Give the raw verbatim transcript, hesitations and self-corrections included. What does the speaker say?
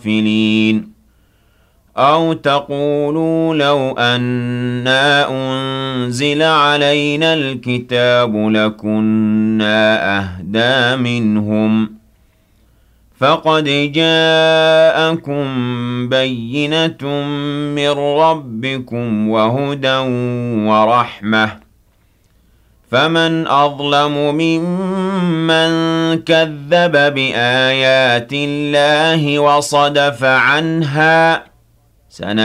غَافِلِينَ أَوْ تَقُولُوا لَوْ أَنَّا أُنزِلَ عَلَيْنَا الْكِتَابُ لَكُنَّا أَهْدَىٰ مِنْهُمْ ۚ فَقَدْ جَاءَكُم بَيِّنَةٌ مِّن رَّبِّكُمْ وَهُدًى وَرَحْمَةٌ ۚ فَمَنْ أَظْلَمُ مِمَّن كَذَّبَ بِآيَاتِ اللَّهِ وَصَدَفَ عَنْهَا ۗ